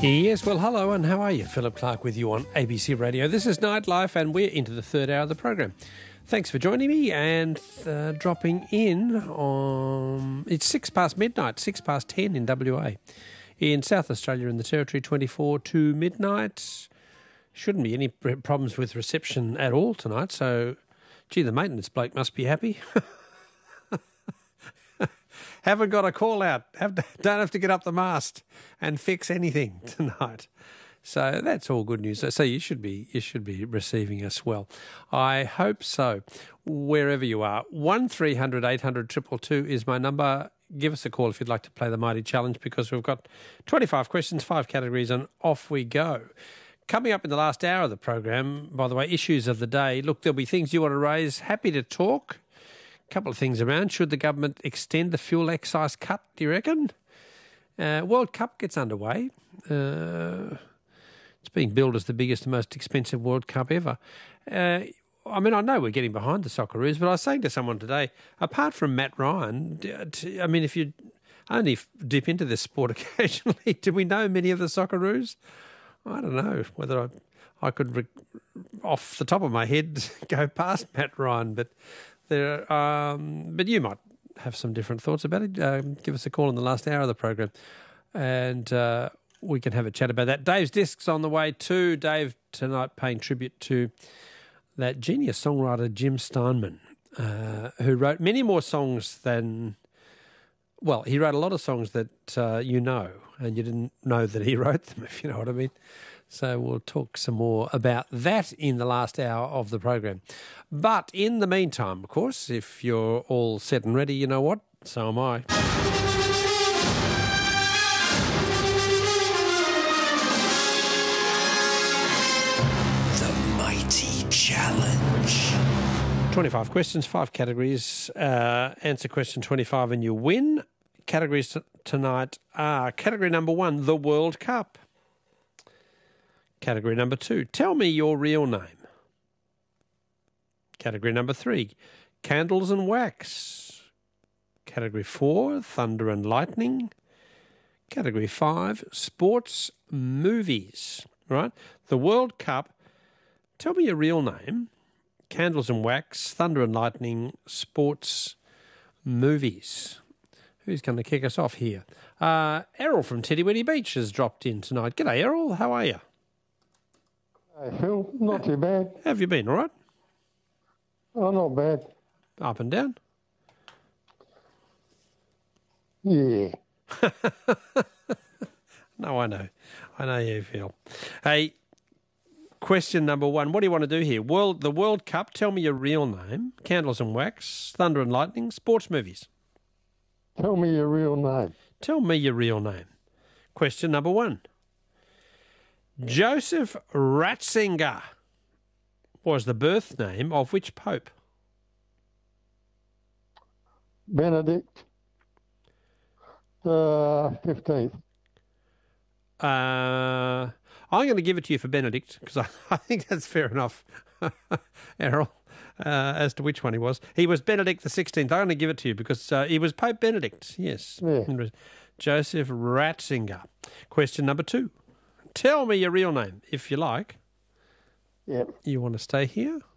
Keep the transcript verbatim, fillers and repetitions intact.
Yes, well, hello and how are you? Philip Clark with you on A B C Radio. This is Nightlife and we're into the third hour of the program. Thanks for joining me and uh, dropping in on... It's six past midnight, six past ten in W A. In South Australia in the Territory, twenty-four to midnight. Shouldn't be any problems with reception at all tonight, so, gee, the maintenance bloke must be happy. Haven't got a call out. Have, don't have to get up the mast and fix anything tonight. So that's all good news. So you should be you should be receiving us well. I hope so. Wherever you are, one three hundred eight hundred two two two is my number. Give us a call if you'd like to play the Mighty Challenge because we've got twenty-five questions, five categories, and off we go. Coming up in the last hour of the program, by the way, issues of the day. Look, there'll be things you want to raise. Happy to talk. Couple of things around. Should the government extend the fuel excise cut, do you reckon? Uh, World Cup gets underway. Uh, it's being billed as the biggest and most expensive World Cup ever. Uh, I mean, I know we're getting behind the Socceroos, but I was saying to someone today, apart from Matt Ryan, I mean, if you only dip into this sport occasionally, do we know many of the Socceroos? I don't know whether I, I could, re- off the top of my head, go past Matt Ryan, but... There, um, but you might have some different thoughts about it. Uh, give us a call in the last hour of the program and uh, we can have a chat about that. Dave's Disc's on the way too. Dave tonight paying tribute to that genius songwriter Jim Steinman, uh, who wrote many more songs than... Well, he wrote a lot of songs that uh, you know and you didn't know that he wrote them, if you know what I mean. So we'll talk some more about that in the last hour of the program. But in the meantime, of course, if you're all set and ready, you know what? So am I. The Mighty Challenge. twenty-five questions, five categories. Uh, answer question twenty-five and you win. Categories t- tonight are category number one, the World Cup. Category number two, tell me your real name. Category number three, candles and wax. Category four, thunder and lightning. Category five, sports movies. Right? The World Cup, tell me your real name, candles and wax, thunder and lightning, sports movies. Who's going to kick us off here? Uh, Errol from Tiddy Beach has dropped in tonight. G'day, Errol. How are you? Hey, Phil, not too bad. How have you been, all right? Oh, not bad. Up and down? Yeah. No, I know. I know how you feel. Hey, question number one. What do you want to do here? World, the World Cup, tell me your real name, candles and wax, thunder and lightning, sports movies. Tell me your real name. Tell me your real name. Question number one. Joseph Ratzinger was the birth name of which pope? Benedict the fifteenth. Uh, I'm going to give it to you for Benedict because I, I think that's fair enough, Errol, uh, as to which one he was. He was Benedict the sixteenth. I'm going to give it to you because uh, he was Pope Benedict, yes. Yeah. Joseph Ratzinger. Question number two. Tell me your real name, if you like. Yep. You want to stay here